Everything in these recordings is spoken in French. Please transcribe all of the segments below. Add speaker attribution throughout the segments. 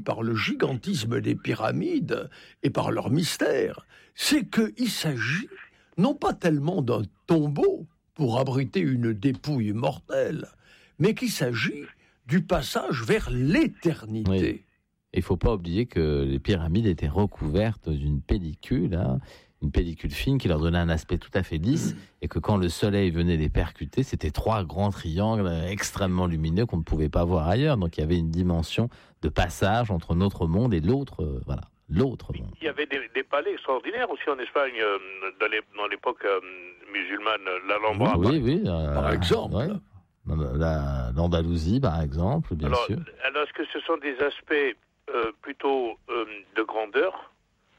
Speaker 1: par le gigantisme des pyramides et par leur mystère, c'est qu'il s'agit non pas tellement d'un tombeau pour abriter une dépouille mortelle, mais qu'il s'agit du passage vers l'éternité.
Speaker 2: Oui. Il ne faut pas oublier que les pyramides étaient recouvertes d'une pellicule, une pellicule fine qui leur donnait un aspect tout à fait lisse, et que quand le soleil venait les percuter, c'était 3 grands triangles extrêmement lumineux qu'on ne pouvait pas voir ailleurs. Donc il y avait une dimension de passage entre notre monde et l'autre, l'autre monde.
Speaker 3: Il y avait des palais extraordinaires aussi en Espagne, dans l'époque musulmane, l'Alhambra.
Speaker 2: Oui,
Speaker 1: par exemple.
Speaker 2: Ouais. L'Andalousie, par exemple, bien sûr.
Speaker 3: Alors, est-ce que ce sont des aspects plutôt de grandeur,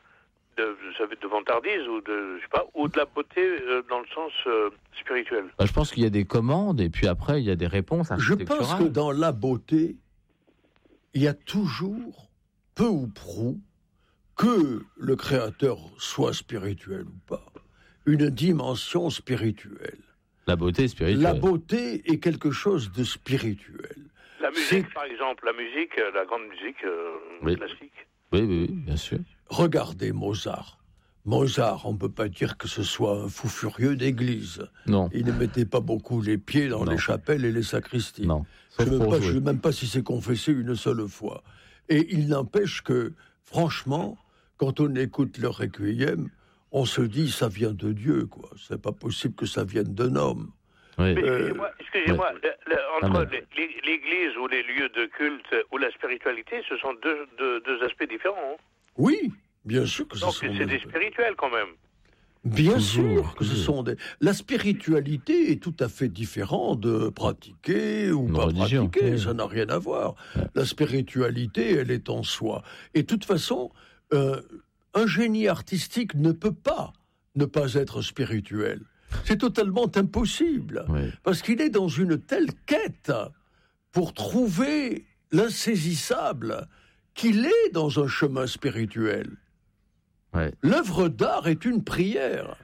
Speaker 3: de vantardise ou de la beauté dans le sens spirituel?
Speaker 2: Je pense qu'il y a des commandes et puis après il y a des réponses architecturales.
Speaker 1: Je pense que dans la beauté, il y a toujours, peu ou prou, que le créateur soit spirituel ou pas, une dimension spirituelle.
Speaker 2: La beauté spirituelle.
Speaker 1: La beauté est quelque chose de spirituel.
Speaker 3: La musique, par exemple, la grande musique classique.
Speaker 2: Oui, bien sûr.
Speaker 1: Regardez Mozart. Mozart, on ne peut pas dire que ce soit un fou furieux d'église.
Speaker 2: Non.
Speaker 1: Il ne mettait pas beaucoup les pieds dans les chapelles et les sacristies.
Speaker 2: Non.
Speaker 1: Je ne sais même pas si c'est confessé une seule fois. Et il n'empêche que, franchement, quand on écoute le requiem, on se dit ça vient de Dieu, quoi. C'est pas possible que ça vienne d'un homme.
Speaker 2: Oui.
Speaker 3: Excusez-moi, entre l'église ou les lieux de culte ou la spiritualité, ce sont deux aspects différents. Hein.
Speaker 1: Oui, bien sûr que ce sont
Speaker 3: Donc c'est des spirituels quand même.
Speaker 1: Bien sûr que ce sont des... La spiritualité est tout à fait différente de pratiquer ou pas
Speaker 2: religion.
Speaker 1: pratiquer, ça n'a rien à voir. La spiritualité, elle est en soi. Et de toute façon, un génie artistique ne peut pas ne pas être spirituel. C'est totalement impossible, parce qu'il est dans une telle quête pour trouver l'insaisissable qu'il est dans un chemin spirituel. L'œuvre d'art est une prière.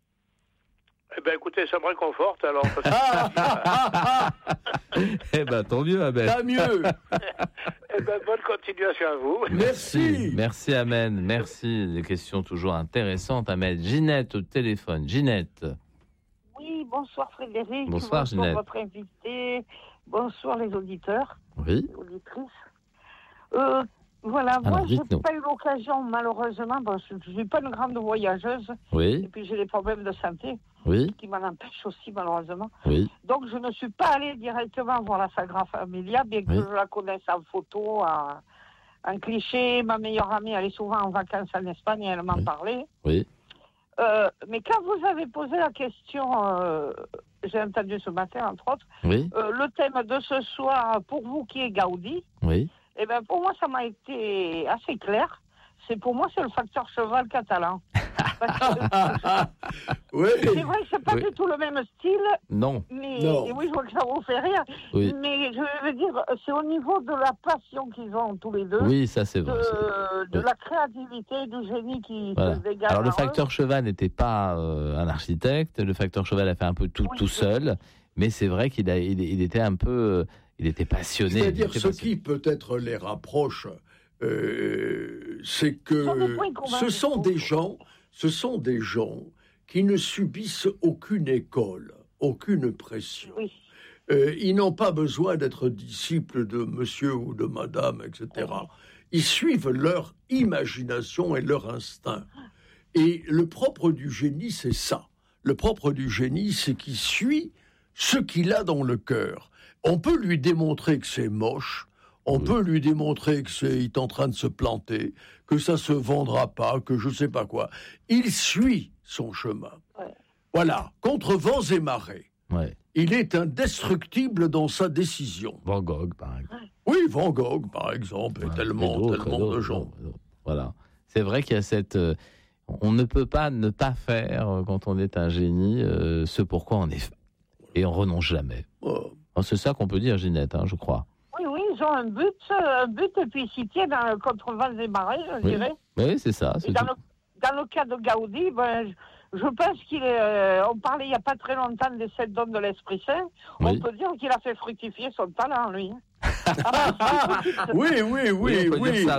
Speaker 3: Eh bien, écoutez, ça me réconforte, alors.
Speaker 2: Eh bien, tant mieux, Ahmed.
Speaker 1: Tant mieux.
Speaker 3: Eh bien, bonne continuation à vous.
Speaker 1: Merci.
Speaker 2: Merci, Ahmed. Merci. Des questions toujours intéressantes, Ahmed. Ginette au téléphone. Ginette.
Speaker 4: Oui, bonsoir Frédéric.
Speaker 2: Bonsoir, Ginette.
Speaker 4: Votre invité. Bonsoir les auditeurs.
Speaker 2: Oui.
Speaker 4: Les auditrices. Voilà, moi, je n'ai pas eu l'occasion, malheureusement, parce que je ne suis pas une grande voyageuse.
Speaker 2: Oui.
Speaker 4: Et puis, j'ai des problèmes de santé.
Speaker 2: Oui.
Speaker 4: Qui m'en empêchent aussi, malheureusement.
Speaker 2: Oui.
Speaker 4: Donc, je ne suis pas allée directement voir la Sagrada Familia, bien que je la connaisse en photo, en cliché. Ma meilleure amie, elle est souvent en vacances en Espagne et elle m'en parlait.
Speaker 2: Oui.
Speaker 4: Mais quand vous avez posé la question, j'ai entendu ce matin, entre autres, le thème de ce soir, pour vous qui est Gaudi, eh ben, pour moi, ça m'a été assez clair. Pour moi, c'est le facteur cheval catalan.
Speaker 1: Oui.
Speaker 4: C'est vrai que c'est pas du tout le même style.
Speaker 2: Non.
Speaker 4: Mais et oui, je vois que ça vous fait rire.
Speaker 2: Oui.
Speaker 4: Mais je veux dire, c'est au niveau de la passion qu'ils ont tous les deux.
Speaker 2: Oui, ça c'est vrai.
Speaker 4: De la créativité, du génie qui se dégage.
Speaker 2: Alors le facteur cheval n'était pas un architecte. Le facteur cheval a fait un peu tout seul. Mais c'est vrai qu'il était un peu... il était passionné.
Speaker 1: C'est-à-dire, ce qui peut-être les rapproche... c'est que ce sont des gens qui ne subissent aucune école, aucune pression.
Speaker 4: Oui.
Speaker 1: Ils n'ont pas besoin d'être disciples de monsieur ou de madame, etc. Ils suivent leur imagination et leur instinct. Et le propre du génie, c'est ça. Le propre du génie, c'est qu'il suit ce qu'il a dans le cœur. On peut lui démontrer que c'est moche. On peut lui démontrer qu'il est en train de se planter, que ça se vendra pas, que je sais pas quoi. Il suit son chemin. Voilà, contre vents et marées. Il est indestructible dans sa décision.
Speaker 2: Van Gogh, par exemple.
Speaker 1: Oui, Van Gogh, par exemple, et tellement de gens.
Speaker 2: Voilà. C'est vrai qu'il y a cette... on ne peut pas ne pas faire, quand on est un génie, ce pourquoi on est fait. Et on renonce jamais. C'est ça qu'on peut dire, Ginette, je crois.
Speaker 4: Oui, ils ont un but, et puis ils s'y tiennent contre vents et marées, je dirais.
Speaker 2: Oui, c'est ça.
Speaker 4: Dans le cas de Gaudi, je pense on parlait il n'y a pas très longtemps des 7 dons de l'Esprit Saint. On peut dire qu'il a fait fructifier son talent, lui.
Speaker 1: Oui, oui, oui, oui.